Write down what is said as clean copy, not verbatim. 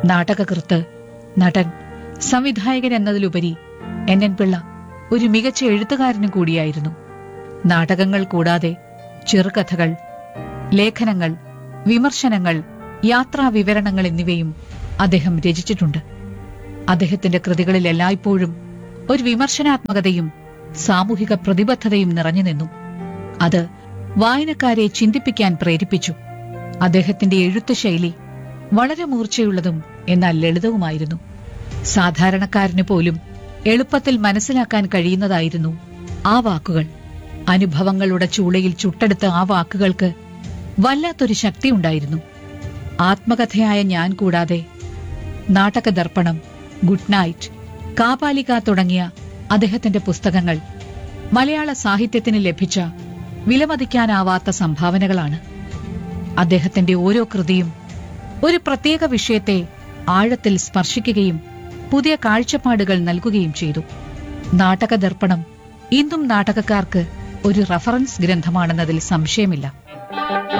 നാടകകൃത്ത്, നടൻ, സംവിധായകൻ എന്നതിലുപരി NN പിള്ള ഒരു മികച്ച എഴുത്തുകാരനും കൂടിയായിരുന്നു. നാടകങ്ങൾ കൂടാതെ ചെറുകഥകൾ, ലേഖനങ്ങൾ, വിമർശനങ്ങൾ, യാത്രാ വിവരണങ്ങൾ എന്നിവയും അദ്ദേഹം രചിച്ചിട്ടുണ്ട്. അദ്ദേഹത്തിന്റെ കൃതികളിൽ എല്ലായ്പ്പോഴും ഒരു വിമർശനാത്മകതയും സാമൂഹിക പ്രതിബദ്ധതയും നിറഞ്ഞു നിന്നു. അത് വായനക്കാരെ ചിന്തിപ്പിക്കാൻ പ്രേരിപ്പിച്ചു. അദ്ദേഹത്തിന്റെ എഴുത്തു ശൈലി വളരെ മൂർച്ചയുള്ളതും എന്നാൽ ലളിതവുമായിരുന്നു. സാധാരണക്കാരന് പോലും എളുപ്പത്തിൽ മനസ്സിലാക്കാൻ കഴിയുന്നതായിരുന്നു ആ വാക്കുകൾ. അനുഭവങ്ങളുടെ ചൂളയിൽ ചുട്ടെടുത്ത ആ വാക്കുകൾക്ക് വല്ലാത്തൊരു ശക്തിയുണ്ടായിരുന്നു. ആത്മകഥയായ ഞാൻ കൂടാതെ നാടകദർപ്പണം, ഗുഡ് നൈറ്റ്, കാപാലിക തുടങ്ങിയ അദ്ദേഹത്തിന്റെ പുസ്തകങ്ങൾ മലയാള സാഹിത്യത്തിന് ലഭിച്ച വിലമതിക്കാനാവാത്ത സംഭാവനകളാണ്. അദ്ദേഹത്തിന്റെ ഓരോ കൃതിയും ഒരു പ്രത്യേക വിഷയത്തെ ആഴത്തിൽ സ്പർശിക്കുകയും പുതിയ കാഴ്ചപ്പാടുകൾ നൽകുകയും ചെയ്തു. നാടകദർപ്പണം ഇന്നും നാടകക്കാർക്ക് ഒരു റഫറൻസ് ഗ്രന്ഥമാണെന്നതിൽ സംശയമില്ല.